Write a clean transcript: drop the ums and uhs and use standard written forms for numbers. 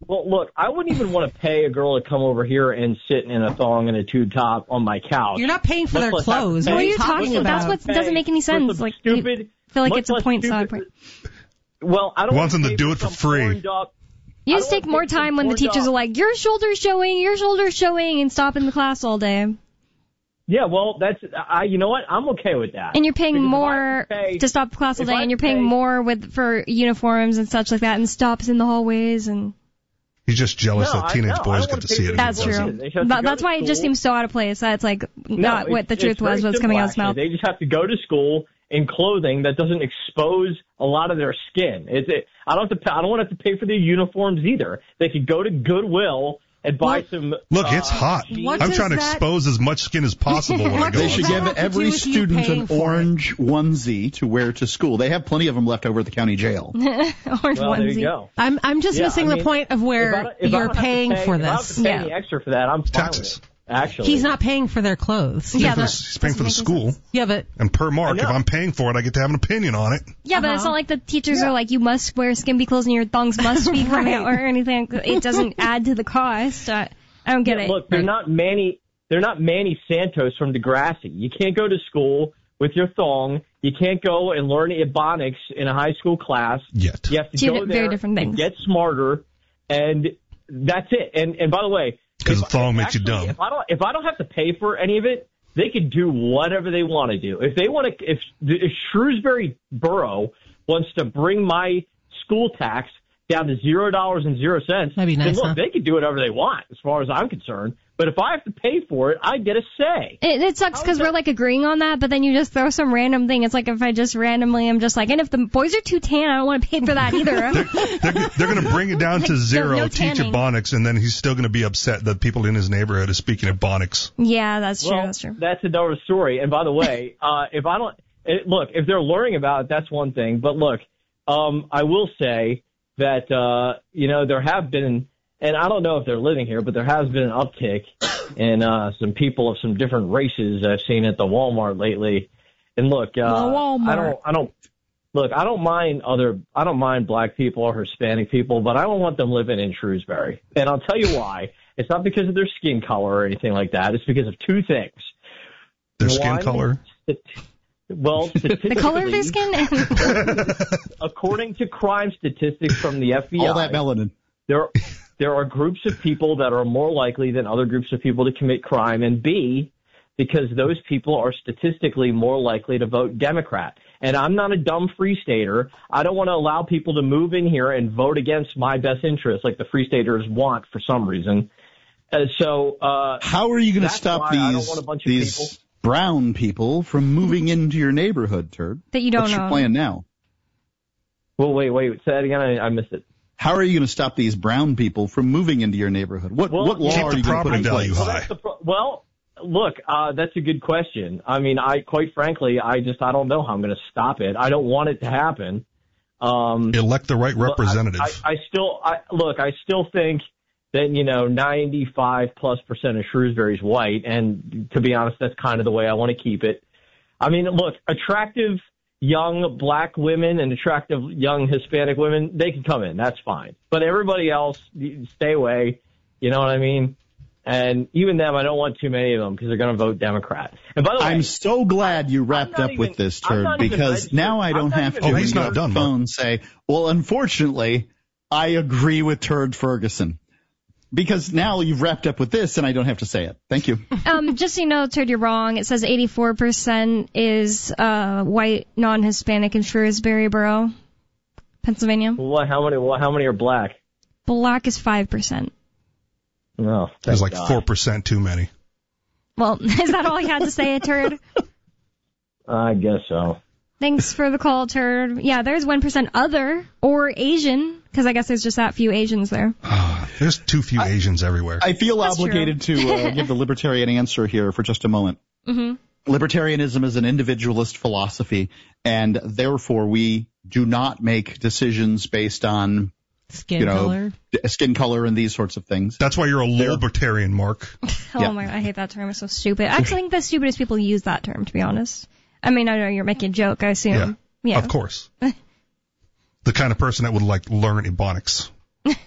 Well, look, I wouldn't even want to pay a girl to come over here and sit in a thong and a tube top on my couch. You're not paying for their clothes. What are you talking about? That's what doesn't make any sense. Like, stupid, I feel like it's a point. Well, I don't want them to do it for free. You just take more time when the teachers are like, your shoulder's showing, and stop in the class all day. Yeah, well, you know what? I'm okay with that. And you're paying more to stop the class all day, and you're paying more for uniforms and such like that, and stops in the hallways. And he's just jealous that teenage boys get to see it. That's true. That's why it just seems so out of place. That's like not what the truth was, what's coming out of his mouth. They just have to go to school in clothing that doesn't expose a lot of their skin. I don't want to have to pay for their uniforms either. They could go to Goodwill and buy some. Look, it's hot. I'm trying to expose as much skin as possible when I go. They should give every student an orange onesie to wear to school. They have plenty of them left over at the county jail. Orange onesie. There you go. I'm just missing the point of where you're paying for this. If I don't have to pay any extra for that, I'm fine taxes. with it. Actually, he's not paying for their clothes. He's paying for the school. Yeah, but and per mark, if I'm paying for it, I get to have an opinion on it. Yeah, but it's not like the teachers are like, you must wear skimpy clothes and your thongs must be coming out or anything. It doesn't add to the cost. I don't get it. Look, they're not Manny Santos from Degrassi. You can't go to school with your thong. You can't go and learn Ebonics in a high school class. Yet. You have to go there and get smarter, and that's it. And by the way, because the thong makes you dumb. If I don't have to pay for any of it, they can do whatever they want to do. If they want to, if Shrewsbury Borough wants to bring my school tax down to $0.00, that'd be nice, then look, they can do whatever they want, as far as I'm concerned. But if I have to pay for it, I get a say. It sucks because we're like agreeing on that, but then you just throw some random thing. It's like if I just randomly am just like, and if the boys are too tan, I don't want to pay for that either. they're going to bring it down to zero, no teach tanning. Ebonics, and then he's still going to be upset that people in his neighborhood are speaking Ebonics. Yeah, that's true. Well, that's true. That's another story. And by the way, if they're learning about it, that's one thing. But look, I will say that there have been. And I don't know if they're living here, but there has been an uptick in some people of some different races I've seen at the Walmart lately. And look, I don't mind black people or Hispanic people, but I don't want them living in Shrewsbury. And I'll tell you why. It's not because of their skin color or anything like that. It's because of two things. Their skin color? The color of their skin? According to crime statistics from the FBI. All that melanin. There are groups of people that are more likely than other groups of people to commit crime, and B, because those people are statistically more likely to vote Democrat. And I'm not a dumb free stater. I don't want to allow people to move in here and vote against my best interests like the free staters want for some reason. How are you going to stop these brown people from moving into your neighborhood, Turd? That you don't What's know. your plan now? Well, wait, say that again. I missed it. How are you going to stop these brown people from moving into your neighborhood? What law are you going to put in place? Well, look, that's a good question. I mean, quite frankly, I don't know how I'm going to stop it. I don't want it to happen. Elect the right representative. I still think that 95+% of Shrewsbury is white, and to be honest, that's kind of the way I want to keep it. I mean, look, attractive young black women and attractive young Hispanic women, they can come in. That's fine. But everybody else, stay away. You know what I mean? And even them, I don't want too many of them because they're going to vote Democrat. And by the way, I'm so glad you wrapped up with this, Turd, because now I don't have to he's not done, phone say, well, unfortunately, I agree with Turd Ferguson. Because now you've wrapped up with this, and I don't have to say it. Thank you. Just so you know, Turd, you're wrong. It says 84% is white, non-Hispanic in Shrewsbury Borough, Pennsylvania. Well, how many are black? Black is 5%. No, there's like 4% too many. Well, is that all you had to say, Turd? I guess so. Thanks for the call, Turd. Yeah, there's 1% other or Asian, because I guess there's just that few Asians there. There's too few Asians everywhere. I feel obligated to give the libertarian answer here for just a moment. Mm-hmm. Libertarianism is an individualist philosophy, and therefore we do not make decisions based on skin color and these sorts of things. That's why you're a libertarian, Mark. Oh my God, I hate that term. It's so stupid. I actually think the stupidest people use that term, to be honest. I mean, I know you're making a joke, I assume. Yeah. Of course. The kind of person that would learn Ebonics.